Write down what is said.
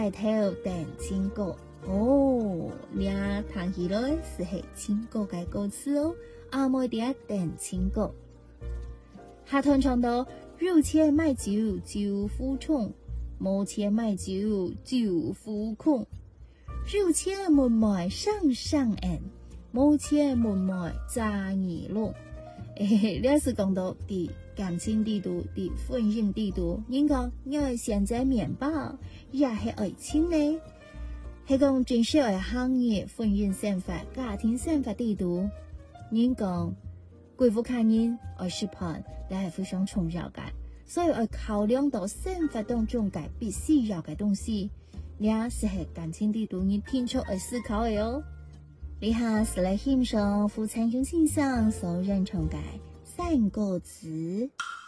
抬头等经过。哦，你谈起来是系经过嘅歌词哦，阿妹哋等经过。下段唱到有钱买酒就服从，冇钱买酒就服空。有钱冇买上上岸，冇钱冇买扎耳窿。呢是讲到的感情地图的婚姻地图，人讲因为现在面包也系爱情呢，系讲正式嘅行业婚姻想法、家庭想法地图，人讲贵妇看人爱视频，但系非常重要嘅，所以要考量到想法当中嘅必须要嘅东西，呢是系感情地图人天出去思考嘅哦。以下是来欣赏富参雄形象所认同嘅三个字。